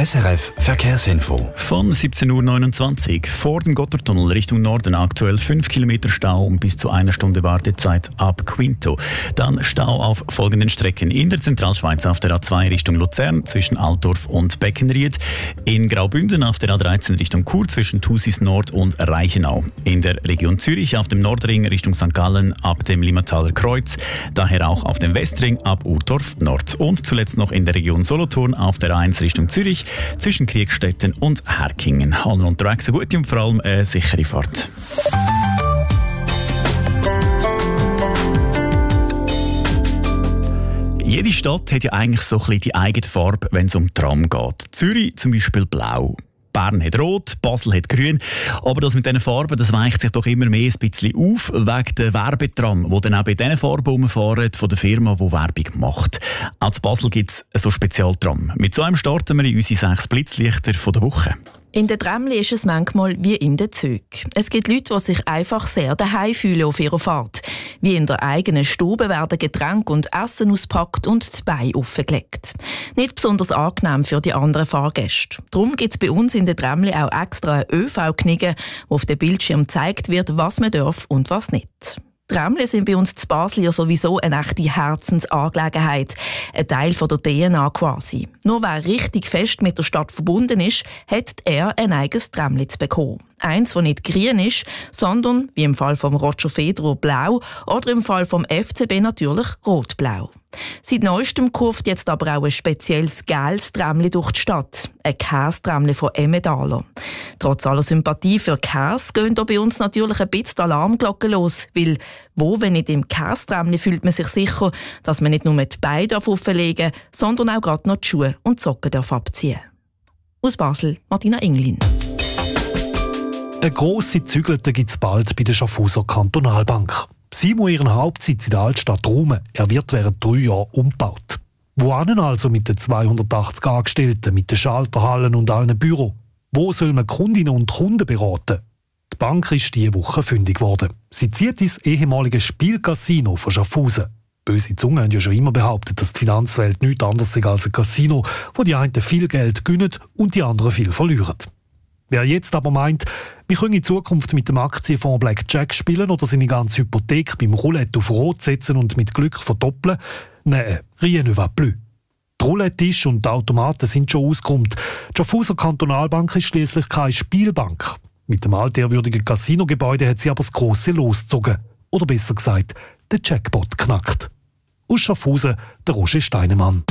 SRF Verkehrsinfo. Von 17.29 Uhr vor dem Gotthardtunnel Richtung Norden aktuell 5 Kilometer Stau und bis zu 1 Stunde Wartezeit ab Quinto. Dann Stau auf folgenden Strecken. In der Zentralschweiz auf der A2 Richtung Luzern zwischen Altdorf und Beckenried. In Graubünden auf der A13 Richtung Chur zwischen Thusis Nord und Reichenau. In der Region Zürich auf dem Nordring Richtung St. Gallen ab dem Limmataler Kreuz. Daher auch auf dem Westring ab Urdorf Nord. Und zuletzt noch in der Region Solothurn auf der A1 Richtung Zürich zwischen Kriegstetten und Herkingen. Allen unterwegs eine gute und vor allem eine sichere Fahrt. Jede Stadt hat ja eigentlich so ein bisschen die eigene Farbe, wenn es um Tram geht. Zürich zum Beispiel blau. Bern hat rot, Basel hat grün. Aber das mit diesen Farben, das weicht sich doch immer mehr ein bisschen auf, wegen der Werbetram, die dann auch bei diesen Farben rumfahren, von der Firma, die Werbung macht. Auch in Basel gibt es so Spezialtram. Mit so einem starten wir in unsere 6 Blitzlichter der Woche. In den Tramli ist es manchmal wie in den Zügen. Es gibt Leute, die sich einfach sehr daheim fühlen auf ihrer Fahrt. Wie in der eigenen Stube werden Getränke und Essen auspackt und die Beine aufgelegt. Nicht besonders angenehm für die anderen Fahrgäste. Darum gibt es bei uns in den Tramli auch extra eine ÖV-Knigge, wo auf dem Bildschirm gezeigt wird, was man darf und was nicht. Tramli sind bei uns in Basel ja sowieso eine echte Herzensangelegenheit. Ein Teil von der DNA quasi. Nur wer richtig fest mit der Stadt verbunden ist, hat er ein eigenes Tramli zu bekommen. Eins, das nicht grün ist, sondern, wie im Fall von Roger Federer, blau oder im Fall vom FCB natürlich rot-blau. Seit Neuestem kurft jetzt aber auch ein spezielles gelbes Tramli durch die Stadt. Ein Käse-Tramli von Emmentaler. Trotz aller Sympathie für Käse gehen da bei uns natürlich ein bisschen die Alarmglocken los. Weil, wenn nicht im Käse-Tramli fühlt man sich sicher, dass man nicht nur die Beine auflegen darf, sondern auch gerade noch die Schuhe und die Socken abziehen darf. Aus Basel, Martina Englin. Eine grosse Zügelte gibt es bald bei der Schaffhauser Kantonalbank. Sie muss ihren Hauptsitz in der Altstadt räumen. Er wird während 3 Jahren umgebaut. Wohin also mit den 280 Angestellten, mit den Schalterhallen und allen Büros? Wo soll man Kundinnen und Kunden beraten? Die Bank ist diese Woche fündig geworden. Sie zieht ins ehemalige Spielcasino von Schaffhausen. Böse Zungen haben ja schon immer behauptet, dass die Finanzwelt nichts anderes ist als ein Casino, wo die einen viel Geld gewinnen und die anderen viel verlieren. Wer jetzt aber meint, wir können in Zukunft mit dem Aktienfonds Blackjack spielen oder seine ganze Hypothek beim Roulette auf Rot setzen und mit Glück verdoppeln, nein, rien ne va plus. Die Roulette-Tisch und die Automaten sind schon ausgeräumt. Die Schaffhauser Kantonalbank ist schliesslich keine Spielbank. Mit dem altehrwürdigen Casinogebäude hat sie aber das grosse Los gezogen. Oder besser gesagt, den Jackpot knackt. Aus Schaffhausen, der Roger Steinemann.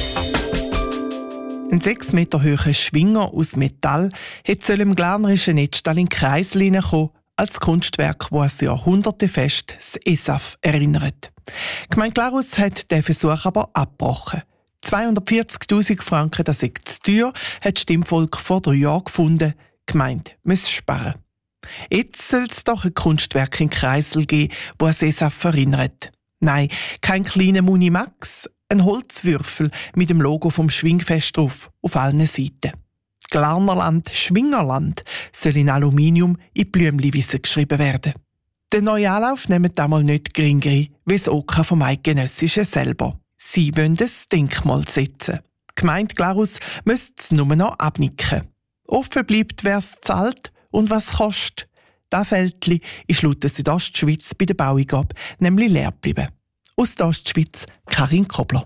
Ein 6 Meter hoher Schwinger aus Metall soll im glarnerischen Netzstall in Kreisel hineinkommen, als Kunstwerk, das ein Jahrhundertefest das ESAF erinnert. Gemeinde Glarus hat den Versuch aber abgebrochen. 240'000 Franken, das ist zu teuer, hat das Stimmvolk vor 3 Jahren gefunden. Die Gemeinde muss sparen. Jetzt soll es doch ein Kunstwerk in Kreisel geben, das das ESAF erinnert. Nein, kein kleiner Munimax, ein Holzwürfel mit dem Logo vom Schwingfest drauf, auf allen Seiten. Glarnerland, Schwingerland soll in Aluminium in Blümliwiese geschrieben werden. Den neuen Anlauf nehmen damals nicht geringere wie das OK vom Eidgenössischen selber. Sie wollen ein Denkmal setzen. Die Gemeinde Glarus müsste es nur noch abnicken. Offen bleibt, wer es zahlt und was kostet. Das Fältchen ist laut der Südostschweiz bei der Baueingabe nämlich leer geblieben. Aus der Ostschweiz, Karin Kobler.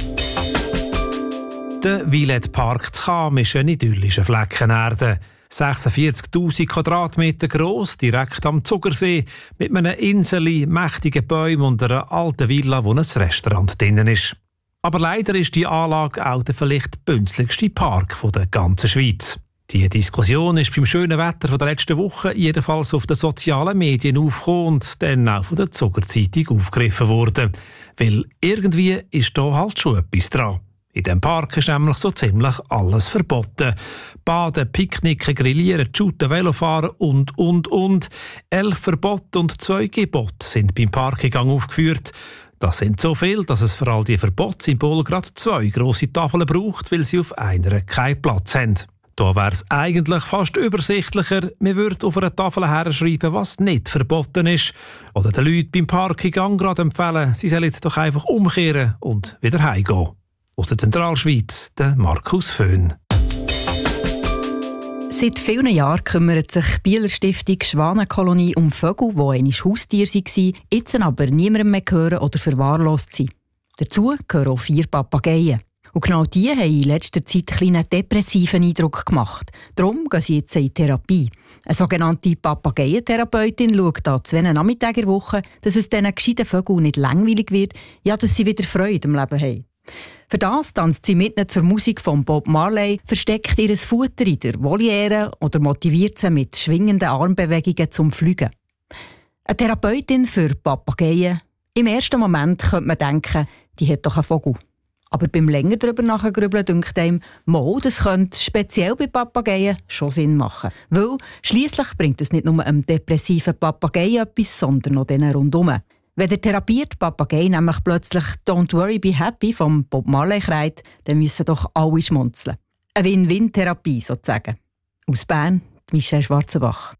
Der Villette Park zu Cham ist ein idyllischer Flecken Erde. 46'000 Quadratmeter gross, direkt am Zugersee, mit einer Insel, mächtigen Bäumen und einer alten Villa, wo ein Restaurant drinnen ist. Aber leider ist die Anlage auch der vielleicht bünzligste Park der ganzen Schweiz. Die Diskussion ist beim schönen Wetter von der letzten Woche jedenfalls auf den sozialen Medien aufgekommen und dann auch von der Zuckerzeitung aufgegriffen worden. Weil irgendwie ist da halt schon etwas dran. In diesem Park ist nämlich so ziemlich alles verboten. Baden, Picknicken, Grillieren, Shooten, Velofahren und. 11 Verbote und 2 Gebote sind beim Parkeingang aufgeführt. Das sind so viel, dass es für all die Verbotssymbole gerade 2 grosse Tafeln braucht, weil sie auf einer keinen Platz haben. Da wäre es eigentlich fast übersichtlicher, man würde auf einer Tafel herschreiben, was nicht verboten ist. Oder den Leuten beim Parkeingang gerade empfehlen, sie sollen doch einfach umkehren und wieder heimgehen. Aus der Zentralschweiz, der Markus Föhn. Seit vielen Jahren kümmert sich die Bieler Stiftung Schwanenkolonie um Vögel, die einmal Haustiere waren, jetzt aber niemandem mehr gehören oder verwahrlost sind. Dazu gehören auch 4 Papageien. Und genau die haben in letzter Zeit einen kleinen depressiven Eindruck gemacht. Darum gehen sie jetzt in Therapie. Eine sogenannte Papageientherapeutin schaut an 2 Nachmittagen in der Woche, dass es diesen gescheiten Vögeln nicht langweilig wird, ja, dass sie wieder Freude im Leben haben. Für das tanzt sie mitten zur Musik von Bob Marley, versteckt ihr Futter in der Voliere oder motiviert sie mit schwingenden Armbewegungen zum Fliegen. Eine Therapeutin für Papageien. Im ersten Moment könnte man denken, die hat doch einen Vogel. Aber beim länger darüber nachgrübeln denkt einem, das könnte speziell bei Papageien schon Sinn machen. Weil schliesslich bringt es nicht nur einem depressiven Papagei etwas, sondern auch denen rundum. Wenn der therapierte Papagei nämlich plötzlich «Don't worry, be happy» vom Bob Marley schreit, dann müssen doch alle schmunzeln. Eine Win-Win-Therapie sozusagen. Aus Bern, Michelle Schwarzenbach.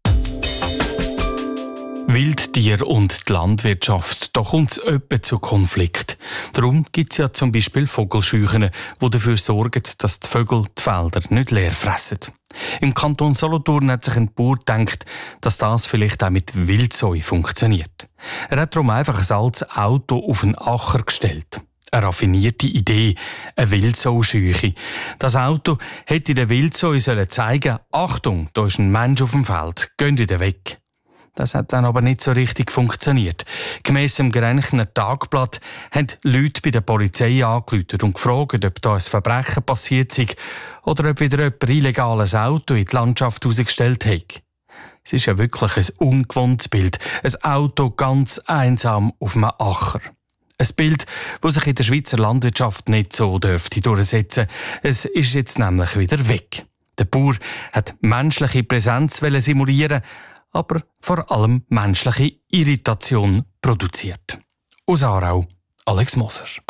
Wildtier und die Landwirtschaft, da kommt es öppe zu Konflikt. Darum gibt es ja zum Beispiel Vogelscheuchen, die dafür sorgen, dass die Vögel die Felder nicht leer fressen. Im Kanton Solothurn hat sich ein Bauer gedacht, dass das vielleicht auch mit Wildsau funktioniert. Er hat darum einfach ein altes Auto auf einen Acher gestellt. Eine raffinierte Idee, eine Wildsau-Scheuche. Das Auto hätte der Wildsau zeigen, Achtung, da ist ein Mensch auf dem Feld, geht wieder weg. Das hat dann aber nicht so richtig funktioniert. Gemäss dem Grenchner Tagblatt haben Leute bei der Polizei angerufen und gefragt, ob da ein Verbrechen passiert sei oder ob wieder jemand illegales Auto in die Landschaft herausgestellt hat. Es ist ja wirklich ein ungewohntes Bild. Ein Auto ganz einsam auf einem Acher. Ein Bild, das sich in der Schweizer Landwirtschaft nicht so dürfte durchsetzen. Es ist jetzt nämlich wieder weg. Der Bauer hat menschliche Präsenz simulieren, aber vor allem menschliche Irritation produziert. Aus Aarau, Alex Moser.